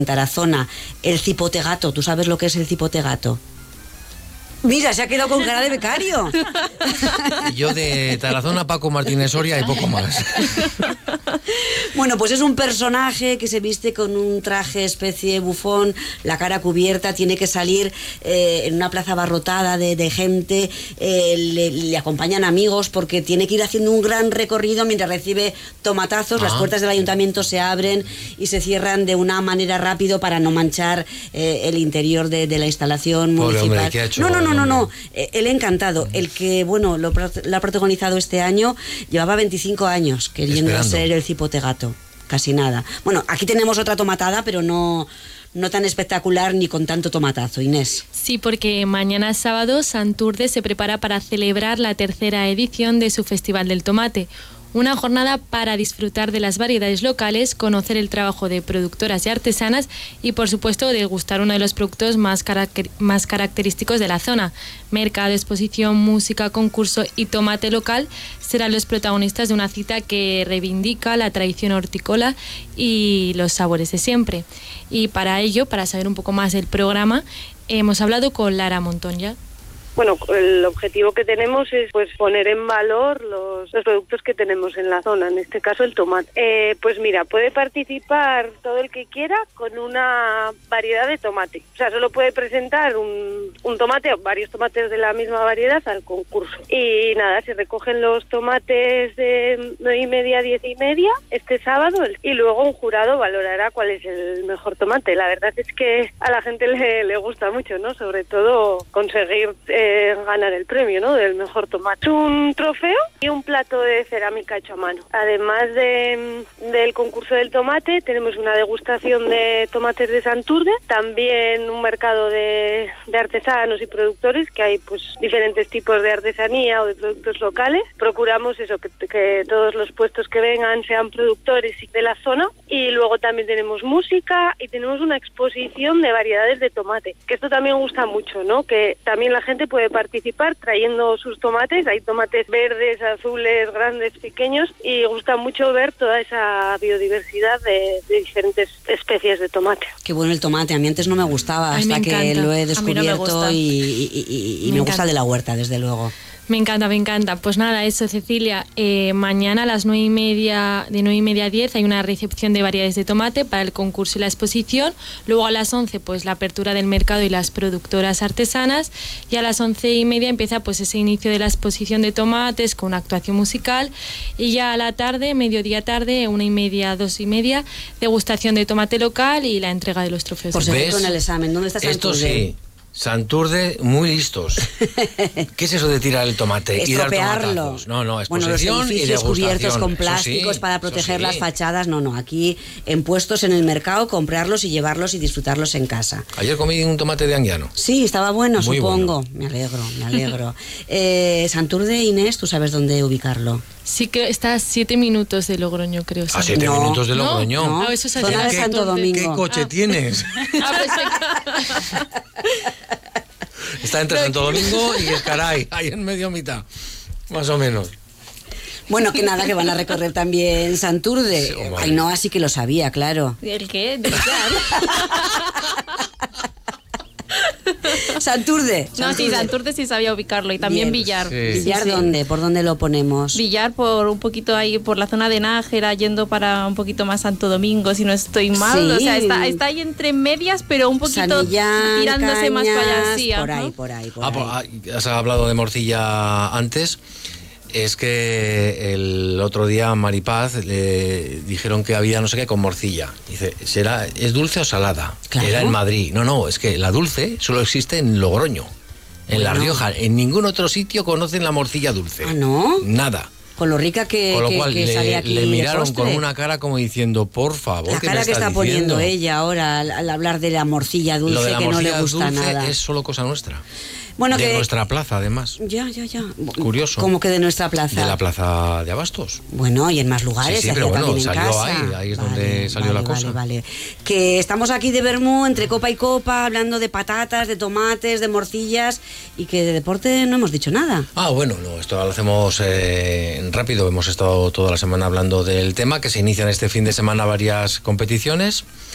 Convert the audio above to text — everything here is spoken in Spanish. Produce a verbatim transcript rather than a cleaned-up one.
Tarazona, el cipote gato. ¿Tú sabes lo que es el cipote gato? Mira, se ha quedado con cara de becario. Yo de Tarazona, Paco Martínez Soria y poco más. Bueno, pues es un personaje que se viste con un traje especie bufón, la cara cubierta, tiene que salir eh, en una plaza abarrotada de, de gente, eh, le, le acompañan amigos porque tiene que ir haciendo un gran recorrido mientras recibe tomatazos, ah. Las puertas del ayuntamiento se abren y se cierran de una manera rápido para no manchar eh, el interior de, de la instalación Pobre municipal. Hombre, ¿qué ha hecho? No, no, no. No, no, no, el encantado, el que, bueno, lo, lo ha protagonizado este año, llevaba veinticinco años queriendo Esperando. ser el cipote gato, casi nada. Bueno, aquí tenemos otra tomatada, pero no, no tan espectacular ni con tanto tomatazo, Inés. Sí, porque mañana sábado Santurce se prepara para celebrar la tercera edición de su Festival del Tomate. Una jornada para disfrutar de las variedades locales, conocer el trabajo de productoras y artesanas y, por supuesto, degustar uno de los productos más, carac- más característicos de la zona. Mercado, exposición, música, concurso y tomate local serán los protagonistas de una cita que reivindica la tradición hortícola y los sabores de siempre. Y para ello, para saber un poco más del programa, hemos hablado con Lara Montoya. Bueno, el objetivo que tenemos es pues poner en valor los, los productos que tenemos en la zona, en este caso el tomate. Eh, pues mira, puede participar todo el que quiera con una variedad de tomate. O sea, solo puede presentar un, un tomate o varios tomates de la misma variedad al concurso. Y nada, se recogen los tomates de nueve y media a diez y media este sábado y luego un jurado valorará cuál es el mejor tomate. La verdad es que a la gente le, le gusta mucho, ¿no? Sobre todo conseguir Eh, ganar el premio, ¿no? Del mejor tomate. Un trofeo y un plato de cerámica hecho a mano. Además de, del concurso del tomate, tenemos una degustación de tomates de Santurce, también un mercado de, de artesanos y productores, que hay pues diferentes tipos de artesanía o de productos locales. Procuramos eso, que, que todos los puestos que vengan sean productores de la zona. Y luego también tenemos música y tenemos una exposición de variedades de tomate, que esto también gusta mucho, ¿no? Que también la gente puede participar trayendo sus tomates. Hay tomates verdes, azules, grandes, pequeños, y gusta mucho ver toda esa biodiversidad de, de diferentes especies de tomate. Qué bueno el tomate, a mí antes no me gustaba. Ay, hasta me que lo he descubierto no me y, y, y, y me, me gusta de la huerta, desde luego. Me encanta, me encanta. Pues nada, eso, Cecilia. Eh, mañana a las nueve y media, de nueve y media a diez, hay una recepción de variedades de tomate para el concurso y la exposición. Luego a las once, pues la apertura del mercado y las productoras artesanas. Y a las once y media empieza pues ese inicio de la exposición de tomates con una actuación musical. Y ya a la tarde, mediodía tarde, una y media, dos y media, degustación de tomate local y la entrega de los trofeos. Por supuesto, en el examen. ¿Dónde está Santurce? Esto sí. Santurce, muy listos. ¿Qué es eso de tirar el tomate y dar tomatazos? No, no, exposición bueno, los edificios y cubiertos con plásticos sí, para proteger sí. las fachadas. No, no, aquí en puestos en el mercado, comprarlos y llevarlos y disfrutarlos en casa. Ayer comí un tomate de Anguiano. Sí, estaba bueno, muy supongo. Bueno. Me alegro, me alegro. eh, Santurce, Inés, ¿tú sabes dónde ubicarlo? Sí, que está a siete minutos de Logroño, creo. ¿A siete no, minutos de Logroño? No, no. eso es allá de Santo Domingo. ¿Qué coche ah. tienes? Ah, Está entre Santo Domingo y Escaray, ahí en medio mitad, más o menos. Bueno, que nada, que van a recorrer también Santurce. Sí, oh, Ay, no, así que lo sabía, claro. ¿El qué? ¿De Santurce. No, sí, Santurce sí sabía ubicarlo. Y también Bien. Villar. Sí. ¿Villar sí, dónde? Sí. ¿Por dónde lo ponemos? Villar por un poquito ahí, por la zona de Nájera, yendo para un poquito más Santo Domingo, si no estoy mal. Sí. O sea, está, está ahí entre medias, pero un poquito Sanillán, tirándose Cañas, más para allá. Sí, por, ahí, por ahí, por ah, ahí. Por, has hablado de morcilla antes. Es que el otro día a Maripaz le dijeron que había no sé qué con morcilla. Dice, ¿será, ¿es dulce o salada? Claro. Era en Madrid. No, no, es que la dulce solo existe en Logroño, en bueno. La Rioja. En ningún otro sitio conocen la morcilla dulce. ¿Ah, no? Nada. Con lo rica que, con lo que, cual que le, sale aquí le miraron el con una cara como diciendo, por favor, la ¿qué cara me que está diciendo? poniendo ella ahora al, al hablar de la morcilla dulce, lo de la que morcilla no le gusta dulce nada. Es solo cosa nuestra. Bueno, de que, nuestra plaza, además. Ya, ya, ya. Curioso. ¿Cómo que de nuestra plaza? De la plaza de Abastos. Bueno, y en más lugares. Sí, sí, pero bueno, también salió en casa. ahí, ahí es vale, donde salió vale, la cosa. Vale, vale. Que estamos aquí de vermú, entre copa y copa, hablando de patatas, de tomates, de morcillas, y que de deporte no hemos dicho nada. Ah, bueno, no, esto lo hacemos eh, rápido. Hemos estado toda la semana hablando del tema, que se inician este fin de semana varias competiciones.